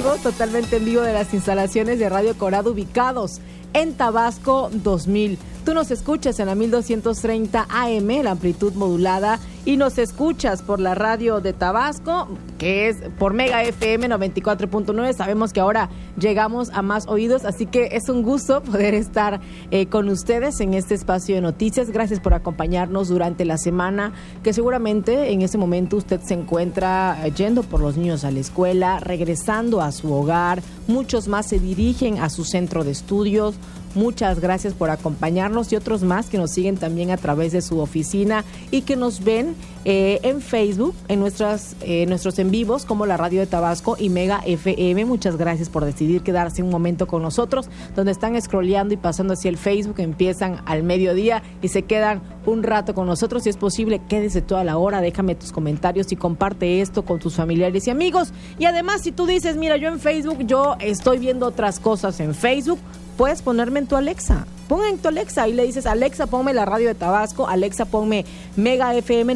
totalmente en vivo de las instalaciones de Radio Corado ubicados en Tabasco 2000. Tú nos escuchas en la 1230 AM, la amplitud modulada, y nos escuchas por la radio de Tabasco, que es por Mega FM 94.9. Sabemos que ahora llegamos a más oídos, así que es un gusto poder estar con ustedes en este espacio de noticias. Gracias por acompañarnos durante la semana, que seguramente en ese momento usted se encuentra yendo por los niños a la escuela, regresando a su hogar. Muchos más se dirigen a su centro de estudios. Muchas gracias por acompañarnos, y otros más que nos siguen también a través de su oficina y que nos ven en Facebook, en nuestros en vivos como la Radio de Tabasco y Mega FM. Muchas gracias por decidir quedarse un momento con nosotros, donde están scrolleando y pasando hacia el Facebook, empiezan al mediodía y se quedan un rato con nosotros. Si es posible, quédese toda la hora, déjame tus comentarios y comparte esto con tus familiares y amigos. Y además, si tú dices, mira, yo en Facebook, yo estoy viendo otras cosas en Facebook, puedes ponerme en tu Alexa. Pon en tu Alexa y le dices, Alexa, ponme la Radio de Tabasco, Alexa, ponme Mega FM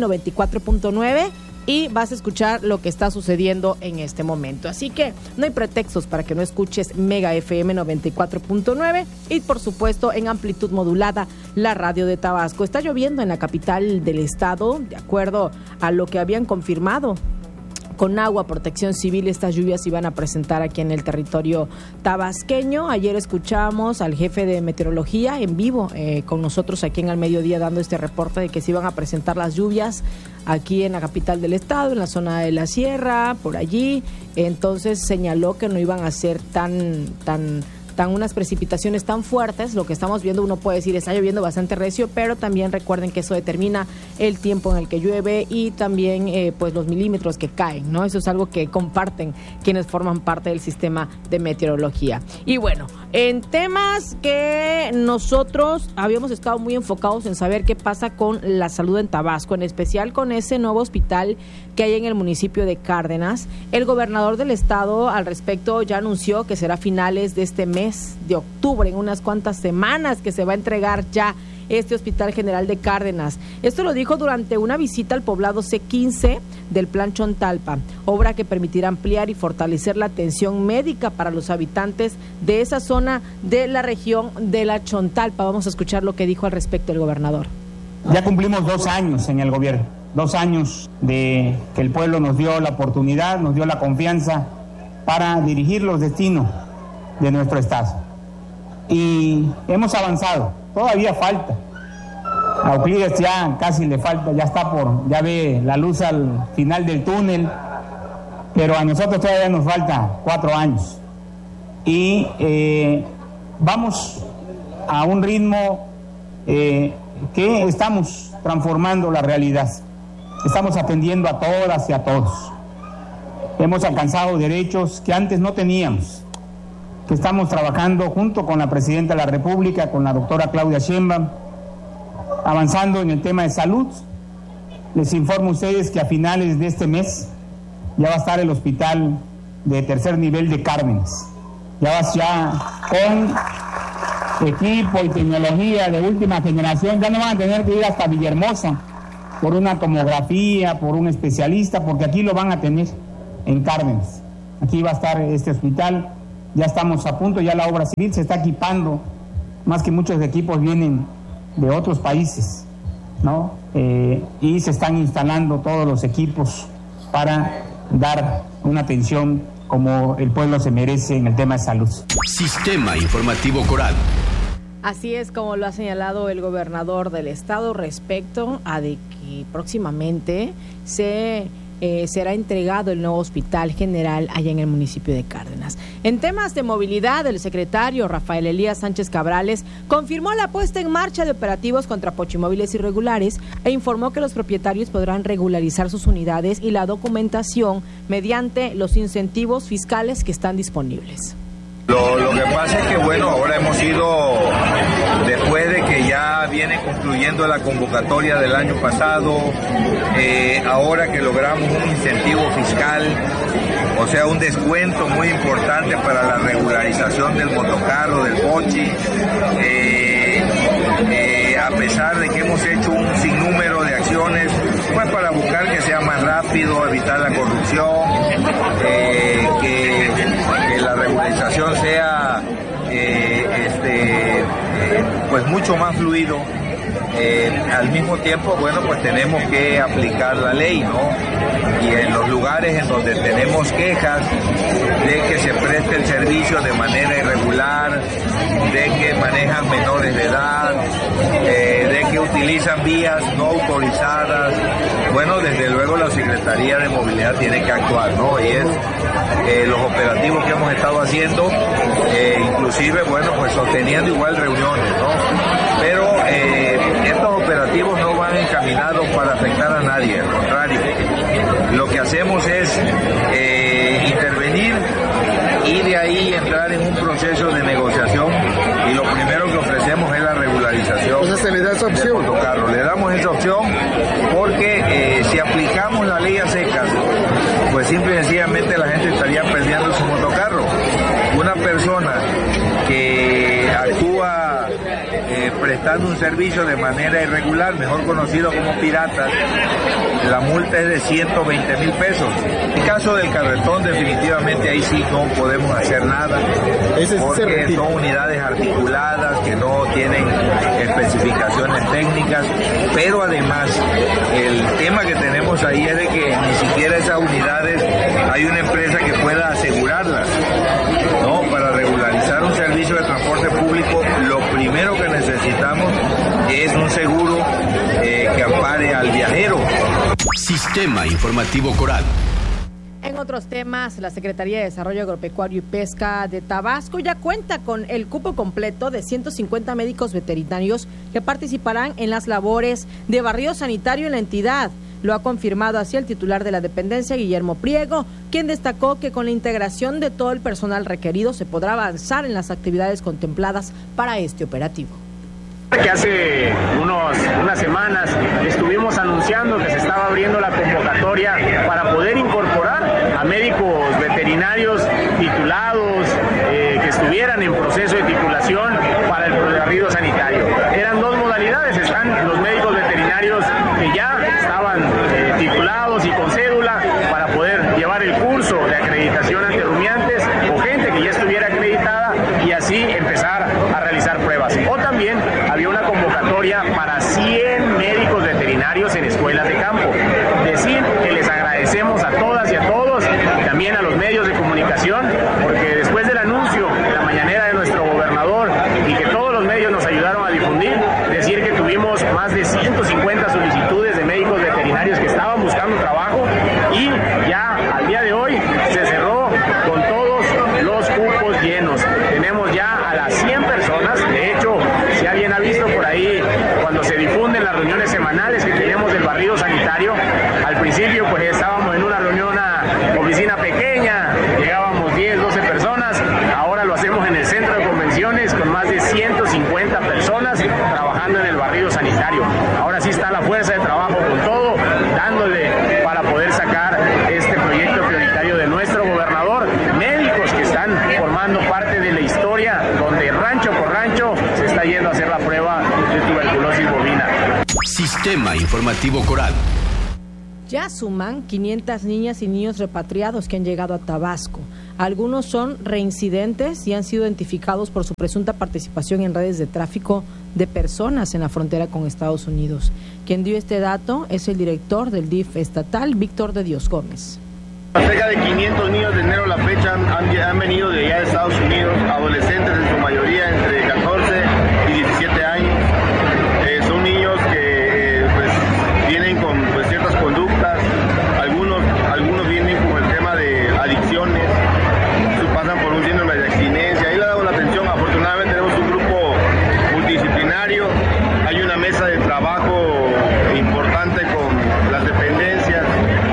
94.9 y vas a escuchar lo que está sucediendo en este momento. Así que no hay pretextos para que no escuches Mega FM 94.9 y, por supuesto, en amplitud modulada, la Radio de Tabasco. Está lloviendo en la capital del estado, de acuerdo a lo que habían confirmado con Agua, Protección Civil. Estas lluvias se iban a presentar aquí en el territorio tabasqueño. Ayer escuchamos al jefe de meteorología en vivo con nosotros aquí en Al Mediodía, dando este reporte de que se iban a presentar las lluvias aquí en la capital del estado, en la zona de la sierra, por allí. Entonces señaló que no iban a ser tan unas precipitaciones tan fuertes. Lo que estamos viendo, uno puede decir, está lloviendo bastante recio, pero también recuerden que eso determina el tiempo en el que llueve y también pues los milímetros que caen, ¿no? Eso es algo que comparten quienes forman parte del sistema de meteorología. Y bueno, en temas que nosotros habíamos estado muy enfocados en saber qué pasa con la salud en Tabasco, en especial con ese nuevo hospital que hay en el municipio de Cárdenas. El gobernador del estado al respecto ya anunció que será a finales de este mes de octubre, en unas cuantas semanas, que se va a entregar ya este Hospital General de Cárdenas. Esto lo dijo durante una visita al poblado C15 del Plan Chontalpa, obra que permitirá ampliar y fortalecer la atención médica para los habitantes de esa zona de la región de la Chontalpa. Vamos a escuchar lo que dijo al respecto el gobernador. Ya cumplimos 2 años en el gobierno, 2 años de que el pueblo nos dio la oportunidad, nos dio la confianza para dirigir los destinos de nuestro estado. Y hemos avanzado, todavía falta. A Euclides ya casi le falta, ya ve la luz al final del túnel, pero a nosotros todavía nos falta 4 años. Y vamos a un ritmo que estamos transformando la realidad. Estamos atendiendo a todas y a todos. Hemos alcanzado derechos que antes no teníamos, que estamos trabajando junto con la Presidenta de la República, con la doctora Claudia Sheinbaum, avanzando en el tema de salud. Les informo a ustedes que a finales de este mes ya va a estar el hospital de tercer nivel de Cárdenas. Ya con equipo y tecnología de última generación, ya no van a tener que ir hasta Villahermosa por una tomografía, por un especialista, porque aquí lo van a tener en Cárdenas. Aquí va a estar este hospital. Ya estamos a punto, ya la obra civil se está equipando, más que muchos equipos vienen de otros países, ¿no? Y se están instalando todos los equipos para dar una atención como el pueblo se merece en el tema de salud. Sistema Informativo Coral. Así es como lo ha señalado el gobernador del estado respecto a de que próximamente será entregado el nuevo Hospital General allá en el municipio de Cárdenas. En temas de movilidad, el secretario Rafael Elías Sánchez Cabrales confirmó la puesta en marcha de operativos contra pochimóviles irregulares e informó que los propietarios podrán regularizar sus unidades y la documentación mediante los incentivos fiscales que están disponibles. Lo que pasa es que, bueno, ahora hemos ido, después de que ya viene concluyendo la convocatoria del año pasado, ahora que logramos un incentivo fiscal, o sea, un descuento muy importante para la regularización del motocarro, del pochi, a pesar de que hemos hecho un sinnúmero de acciones, pues para buscar que sea más rápido, evitar la corrupción, que pues mucho más fluido. Al mismo tiempo, bueno, pues tenemos que aplicar la ley, ¿no? Y en los lugares en donde tenemos quejas de que se preste el servicio de manera irregular, de que manejan menores de edad, de que utilizan vías no autorizadas, bueno, desde luego la Secretaría de Movilidad tiene que actuar, ¿no? Y es los operativos que hemos estado haciendo, inclusive, bueno, pues sosteniendo igual reuniones, ¿no? Pero estos operativos no van encaminados para afectar a nadie, al contrario. Lo que hacemos es intervenir y de ahí entrar en un proceso de negociación, y lo primero que ofrecemos es la regularización. Entonces se le da esa opción. Le damos esa opción porque si aplicamos la ley a secas, pues simple y sencillamente la gente estaría perdiendo su motocarro. Una persona que actúa prestando un servicio de manera irregular, mejor conocido como pirata, la multa es de 120,000 pesos. En el caso del carretón, definitivamente ahí sí no podemos hacer nada, porque son unidades articuladas que no tienen especificaciones técnicas, pero además el tema que tenemos ahí es de que ni siquiera esas unidades hay una empresa que pueda asegurarlas, ¿no? Para regularizar un servicio de transporte público, lo primero que necesitamos es un seguro que ampare al viajero. Sistema Informativo Coral. En otros temas, la Secretaría de Desarrollo Agropecuario y Pesca de Tabasco ya cuenta con el cupo completo de 150 médicos veterinarios que participarán en las labores de barrido sanitario en la entidad. Lo ha confirmado así el titular de la dependencia, Guillermo Priego, quien destacó que con la integración de todo el personal requerido se podrá avanzar en las actividades contempladas para este operativo. Que hace unas semanas estuvimos anunciando que se estaba abriendo la convocatoria para poder incorporar a médicos veterinarios titulados que estuvieran en proceso de titulación para el barrido sanitario. Eran dos modalidades, están los médicos veterinarios que ya estaban titulados y con cédula para poder llevar el curso de acreditación ante rumiantes, o gente que ya estuviera acreditada y así empezar a realizar pruebas. O también había una convocatoria para 100 médicos veterinarios en escuelas de campo. Decir que les agradecemos a todas y a todos, y también a los medios de comunicación, porque después del anuncio en la mañanera de nuestro gobernador y que todos los medios nos ayudaron a difundir, decir que tuvimos más de 150 solicitudes de médicos veterinarios que estaban buscando trabajo, y ya al día de hoy se cerró con todos los cupos llenos. Tenemos ya a las 100 personas. De hecho, si alguien ha visto por ahí cuando se difunden las reuniones semanales que tenemos del barrido sanitario, al principio pues estábamos en una reunión, una oficina pequeña, llegábamos 10, 12 personas, ahora lo hacemos en el centro de convenciones con más de 150 personas trabajando en el barrido sanitario. Ahora sí está la fuerza de trabajo con todo, dándole para poder sacar este proyecto prioritario de nuestro gobernador, médicos que están formando parte de la historia donde rancho por rancho se está yendo a hacer la prueba de tuberculosis bovina. Sistema Informativo Coral. Ya suman 500 niñas y niños repatriados que han llegado a Tabasco. Algunos son reincidentes y han sido identificados por su presunta participación en redes de tráfico de personas en la frontera con Estados Unidos. Quien dio este dato es el director del DIF estatal, Víctor de Dios Gómez. Cerca de 500 niños de enero a la fecha han venido de allá de Estados Unidos, adolescentes en su mayoría entre 14 y 17 años. Son niños que vienen con ciertas conductas, algunos vienen con el tema de adicciones, pasan por un síndrome de abstinencia. Ahí le damos la atención. Afortunadamente tenemos un grupo multidisciplinario, hay una mesa de trabajo importante con las dependencias,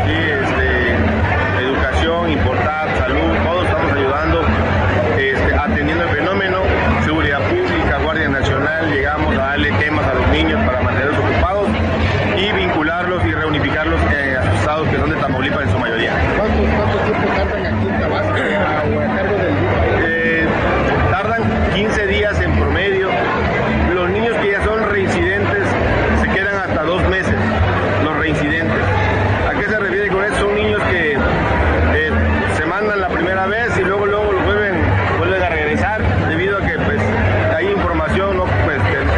educación, importar, salud, todos estamos ayudando, atendiendo el fenómeno, seguridad pública, Guardia Nacional, llegamos a darle temas a los niños para mantenerlos ocupados y vincularlos y reunificarlos a sus estados, que son de Tamaulipas en su mayoría. ¿Cuánto tiempo tardan aquí en Tabasco a cargo del tardan 15 días en promedio. Los niños que ya son reincidentes se quedan hasta 2 meses, los reincidentes. ¿A qué se refiere con eso? Son niños que se mandan la primera vez y luego los vuelven a regresar, debido a que hay información, ¿no?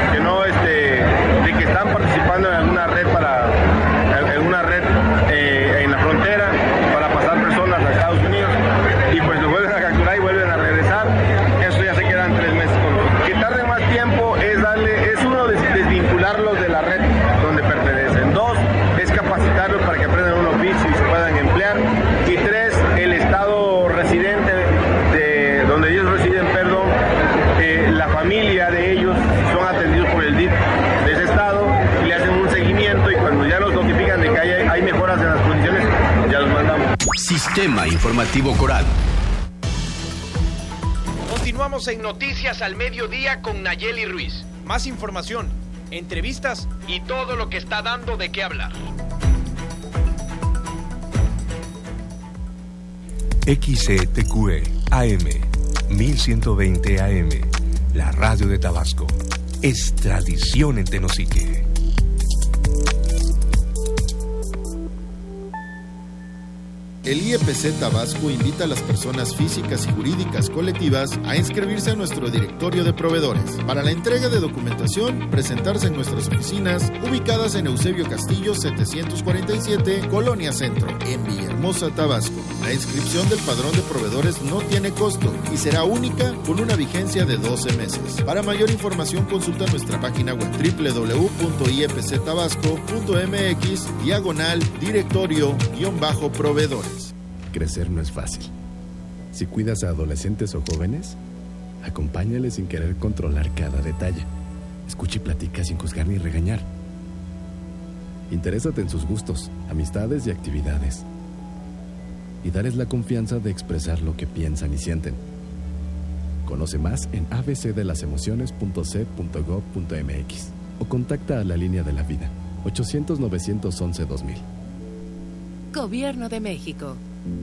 familia de ellos son atendidos por el DIF de ese estado y le hacen un seguimiento, y cuando ya nos notifican de que hay mejoras en las condiciones, ya los mandamos. Sistema Informativo Coral. Continuamos en Noticias al Mediodía con Nayeli Ruiz. Más información, entrevistas y todo lo que está dando de qué hablar. XCTQE AM 1120 AM, la radio de Tabasco, es tradición en Tenosique. El IEPC Tabasco invita a las personas físicas y jurídicas colectivas a inscribirse a nuestro directorio de proveedores. Para la entrega de documentación, presentarse en nuestras oficinas ubicadas en Eusebio Castillo 747, Colonia Centro, en Villahermosa, Tabasco. La inscripción del padrón de proveedores no tiene costo y será única con una vigencia de 12 meses. Para mayor información, consulta nuestra página web www.iepctabasco.mx/directorio-proveedores. Crecer no es fácil. Si cuidas a adolescentes o jóvenes, acompáñales sin querer controlar cada detalle. Escucha y platica sin juzgar ni regañar. Interésate en sus gustos, amistades y actividades. Y dales la confianza de expresar lo que piensan y sienten. Conoce más en abcdelasemociones.c.gov.mx o contacta a la línea de la vida 800-911-2000. Gobierno de México.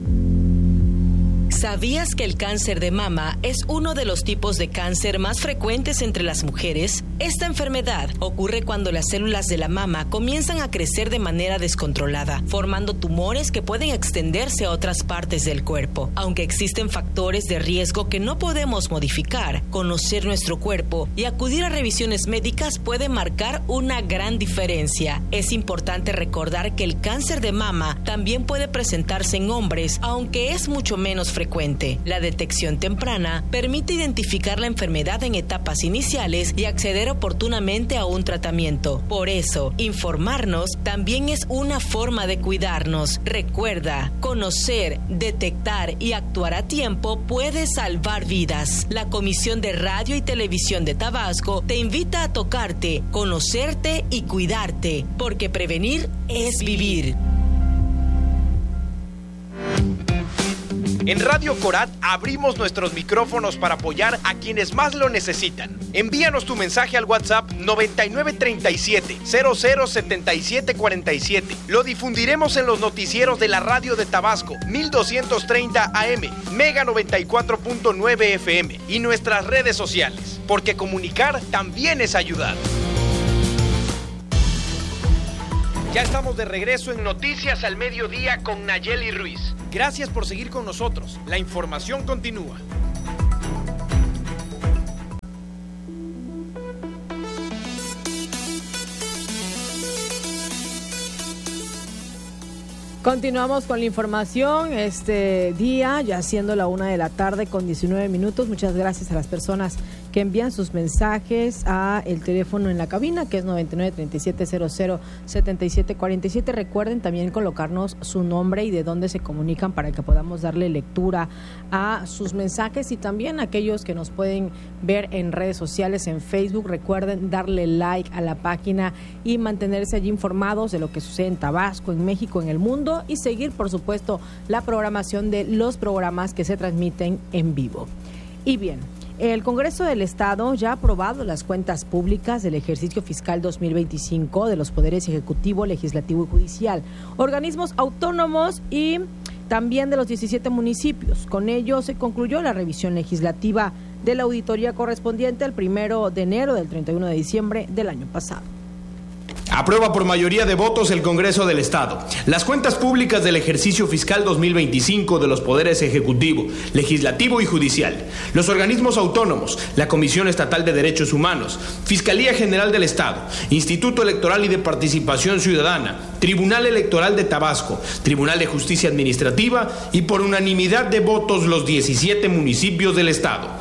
¿Sabías que el cáncer de mama es uno de los tipos de cáncer más frecuentes entre las mujeres? Esta enfermedad ocurre cuando las células de la mama comienzan a crecer de manera descontrolada, formando tumores que pueden extenderse a otras partes del cuerpo. Aunque existen factores de riesgo que no podemos modificar, conocer nuestro cuerpo y acudir a revisiones médicas puede marcar una gran diferencia. Es importante recordar que el cáncer de mama también puede presentarse en hombres, aunque es mucho menos frecuente. La detección temprana permite identificar la enfermedad en etapas iniciales y acceder oportunamente a un tratamiento. Por eso, informarnos también es una forma de cuidarnos. Recuerda, conocer, detectar y actuar a tiempo puede salvar vidas. La Comisión de Radio y Televisión de Tabasco te invita a tocarte, conocerte y cuidarte, porque prevenir es vivir. En Radio Corat abrimos nuestros micrófonos para apoyar a quienes más lo necesitan. Envíanos tu mensaje al WhatsApp 9937-007747. Lo difundiremos en los noticieros de la radio de Tabasco, 1230 AM, Mega 94.9 FM y nuestras redes sociales, porque comunicar también es ayudar. Ya estamos de regreso en Noticias al Mediodía con Nayeli Ruiz. Gracias por seguir con nosotros. La información continúa. Continuamos con la información este día, ya siendo la 1:00 p.m. con 19 minutos. Muchas gracias a las personas que envían sus mensajes a el teléfono en la cabina, que es 9937007747. Recuerden también colocarnos su nombre y de dónde se comunican para que podamos darle lectura a sus mensajes, y también aquellos que nos pueden ver en redes sociales, en Facebook. Recuerden darle like a la página y mantenerse allí informados de lo que sucede en Tabasco, en México, en el mundo, y seguir, por supuesto, la programación de los programas que se transmiten en vivo. Y bien, el Congreso del Estado ya ha aprobado las cuentas públicas del ejercicio fiscal 2025 de los poderes ejecutivo, legislativo y judicial, organismos autónomos y también de los 17 municipios. Con ello se concluyó la revisión legislativa de la auditoría correspondiente al 1 de enero del 31 de diciembre del año pasado. Aprueba por mayoría de votos el Congreso del Estado las cuentas públicas del ejercicio fiscal 2025 de los poderes ejecutivo, legislativo y judicial, los organismos autónomos, la Comisión Estatal de Derechos Humanos, Fiscalía General del Estado, Instituto Electoral y de Participación Ciudadana, Tribunal Electoral de Tabasco, Tribunal de Justicia Administrativa y por unanimidad de votos los 17 municipios del Estado.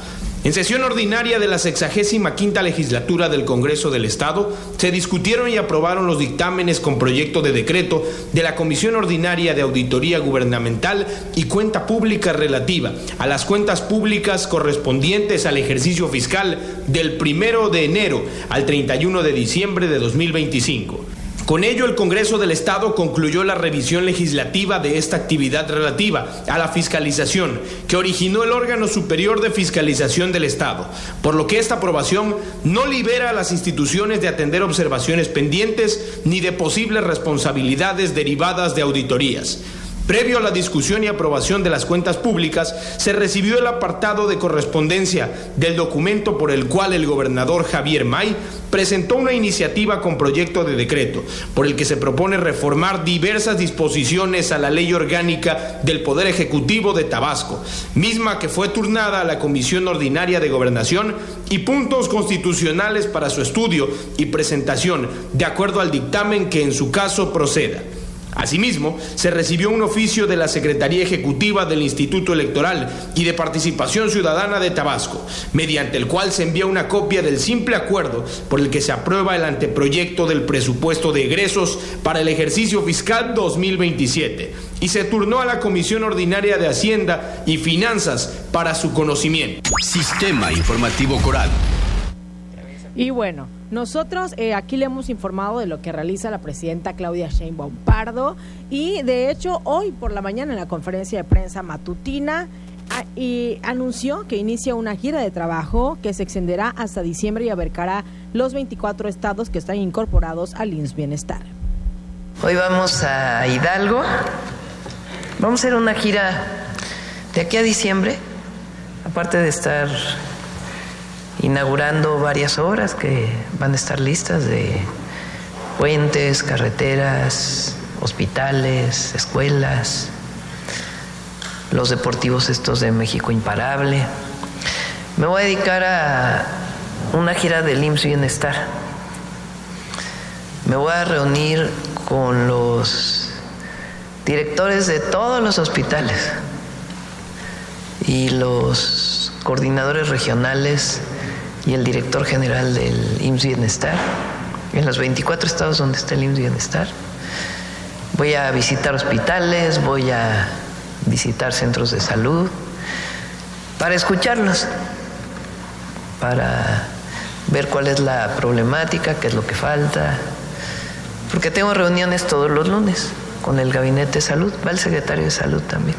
En sesión ordinaria de la 65ª legislatura del Congreso del Estado, se discutieron y aprobaron los dictámenes con proyecto de decreto de la Comisión Ordinaria de Auditoría Gubernamental y Cuenta Pública relativa a las cuentas públicas correspondientes al ejercicio fiscal del 1 de enero al 31 de diciembre de 2025. Con ello, el Congreso del Estado concluyó la revisión legislativa de esta actividad relativa a la fiscalización que originó el órgano superior de fiscalización del Estado, por lo que esta aprobación no libera a las instituciones de atender observaciones pendientes ni de posibles responsabilidades derivadas de auditorías. Previo a la discusión y aprobación de las cuentas públicas, se recibió el apartado de correspondencia del documento por el cual el gobernador Javier May presentó una iniciativa con proyecto de decreto, por el que se propone reformar diversas disposiciones a la Ley Orgánica del Poder Ejecutivo de Tabasco, misma que fue turnada a la Comisión Ordinaria de Gobernación, y puntos constitucionales para su estudio y presentación, de acuerdo al dictamen que en su caso proceda. Asimismo, se recibió un oficio de la Secretaría Ejecutiva del Instituto Electoral y de Participación Ciudadana de Tabasco, mediante el cual se envía una copia del simple acuerdo por el que se aprueba el anteproyecto del presupuesto de egresos para el ejercicio fiscal 2027 y se turnó a la Comisión Ordinaria de Hacienda y Finanzas para su conocimiento. Sistema Informativo Coral. Y bueno, nosotros aquí le hemos informado de lo que realiza la presidenta Claudia Sheinbaum Pardo y de hecho hoy por la mañana en la conferencia de prensa matutina y anunció que inicia una gira de trabajo que se extenderá hasta diciembre y abarcará los 24 estados que están incorporados al IMSS Bienestar. Hoy vamos a Hidalgo, vamos a hacer una gira de aquí a diciembre, aparte de estar inaugurando varias obras que van a estar listas de puentes, carreteras, hospitales, escuelas, los deportivos estos de México Imparable. Me voy a dedicar a una gira del IMSS Bienestar. Me voy a reunir con los directores de todos los hospitales y los coordinadores regionales y el director general del IMSS Bienestar, en los 24 estados donde está el IMSS Bienestar. Voy a visitar hospitales, voy a visitar centros de salud, para escucharlos, para ver cuál es la problemática, qué es lo que falta, porque tengo reuniones todos los lunes con el Gabinete de Salud, va el secretario de Salud también.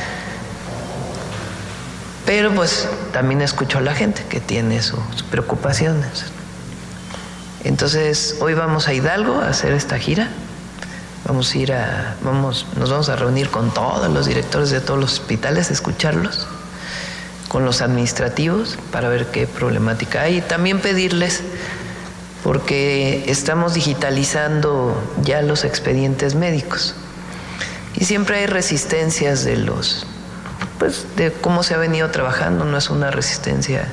Pero pues también escucho a la gente que tiene sus preocupaciones. Entonces hoy vamos a Hidalgo a hacer esta gira. Nos vamos a reunir con todos los directores de todos los hospitales, escucharlos, con los administrativos para ver qué problemática hay y también pedirles, porque estamos digitalizando ya los expedientes médicos y siempre hay resistencias de cómo se ha venido trabajando. No es una resistencia,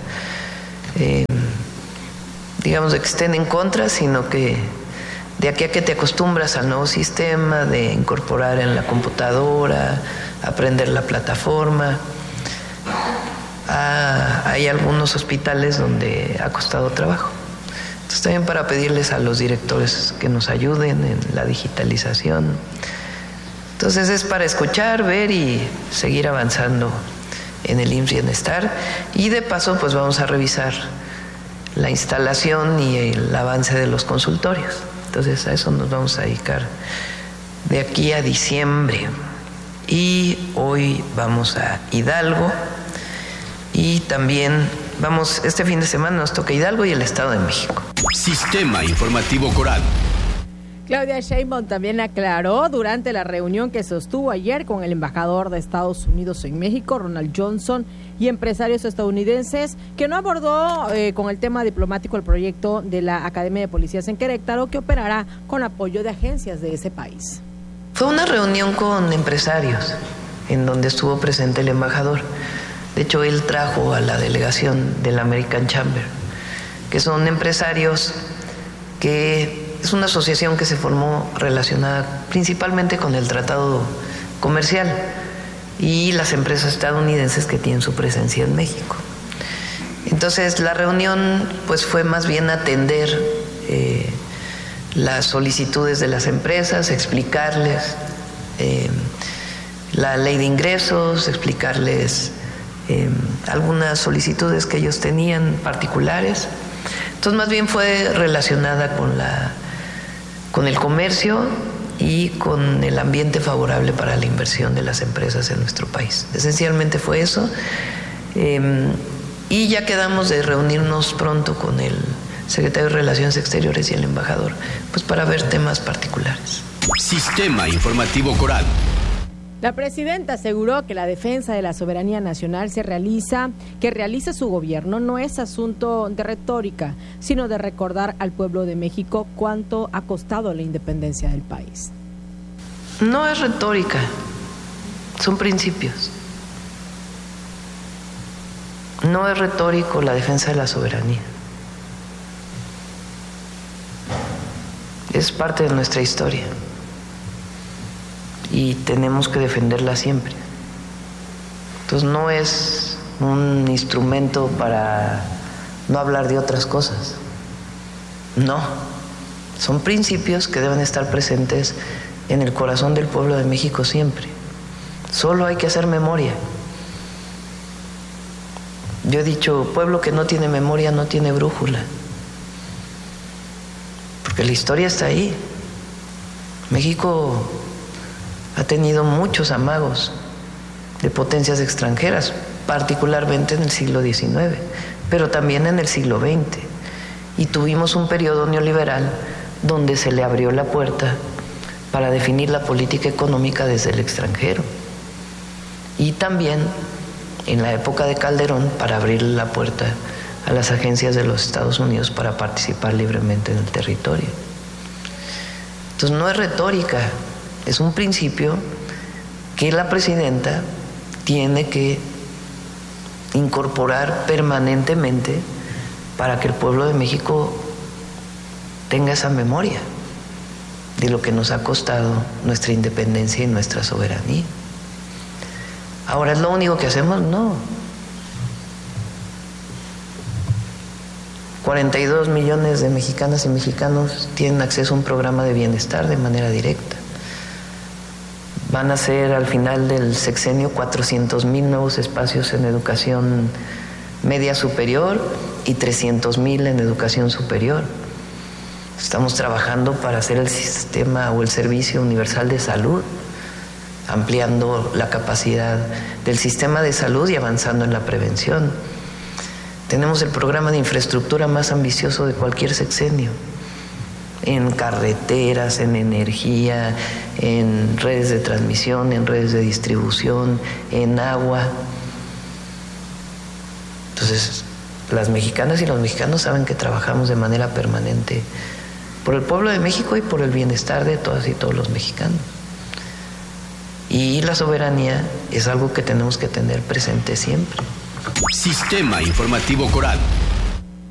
digamos, de que estén en contra, sino que de aquí a que te acostumbras al nuevo sistema, de incorporar en la computadora, aprender la plataforma. Hay algunos hospitales donde ha costado trabajo. Entonces también para pedirles a los directores que nos ayuden en la digitalización. Entonces es para escuchar, ver y seguir avanzando en el IMSS Bienestar. Y de paso pues vamos a revisar la instalación y el avance de los consultorios. Entonces a eso nos vamos a dedicar de aquí a diciembre. Y hoy vamos a Hidalgo y también este fin de semana nos toca Hidalgo y el Estado de México. Sistema Informativo Coral. Claudia Sheinbaum también aclaró durante la reunión que sostuvo ayer con el embajador de Estados Unidos en México, Ronald Johnson, y empresarios estadounidenses, que no abordó con el tema diplomático el proyecto de la Academia de Policías en Querétaro, que operará con apoyo de agencias de ese país. Fue una reunión con empresarios en donde estuvo presente el embajador. De hecho, él trajo a la delegación del American Chamber, que son empresarios que es una asociación que se formó relacionada principalmente con el tratado comercial y las empresas estadounidenses que tienen su presencia en México. Entonces la reunión pues fue más bien atender las solicitudes de las empresas, explicarles la ley de ingresos, explicarles algunas solicitudes que ellos tenían particulares. Entonces más bien fue relacionada con el comercio y con el ambiente favorable para la inversión de las empresas en nuestro país. Esencialmente fue eso. Y ya quedamos de reunirnos pronto con el secretario de Relaciones Exteriores y el embajador, pues para ver temas particulares. Sistema Informativo Coral. La presidenta aseguró que la defensa de la soberanía nacional que realiza su gobierno no es asunto de retórica, sino de recordar al pueblo de México cuánto ha costado la independencia del país. No es retórica, son principios. No es retórico la defensa de la soberanía. Es parte de nuestra historia. Y tenemos que defenderla siempre. Entonces no es un instrumento para no hablar de otras cosas. No, son principios que deben estar presentes en el corazón del pueblo de México siempre. Solo hay que hacer memoria. Yo he dicho, pueblo que no tiene memoria no tiene brújula. Porque la historia está ahí. México ha tenido muchos amagos de potencias extranjeras, particularmente en el siglo XIX, pero también en el siglo XX. Y tuvimos un periodo neoliberal donde se le abrió la puerta para definir la política económica desde el extranjero. Y también en la época de Calderón para abrir la puerta a las agencias de los Estados Unidos para participar libremente en el territorio. Entonces no es retórica. Es un principio que la presidenta tiene que incorporar permanentemente para que el pueblo de México tenga esa memoria de lo que nos ha costado nuestra independencia y nuestra soberanía. Ahora, ¿es lo único que hacemos? No. 42 millones de mexicanas y mexicanos tienen acceso a un programa de bienestar de manera directa. Van a ser al final del sexenio 400,000 nuevos espacios en educación media superior y 300,000 en educación superior. Estamos trabajando para hacer el sistema o el servicio universal de salud, ampliando la capacidad del sistema de salud y avanzando en la prevención. Tenemos el programa de infraestructura más ambicioso de cualquier sexenio, en carreteras, en energía, en redes de transmisión, en redes de distribución, en agua. Entonces, las mexicanas y los mexicanos saben que trabajamos de manera permanente por el pueblo de México y por el bienestar de todas y todos los mexicanos. Y la soberanía es algo que tenemos que tener presente siempre. Sistema Informativo Coral.